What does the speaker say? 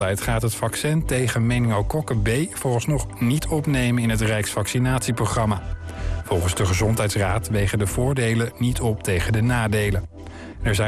gaat het vaccin tegen meningokokken B vooralsnog niet opnemen in het Rijksvaccinatieprogramma. Volgens de Gezondheidsraad wegen de voordelen niet op tegen de nadelen. Er zijn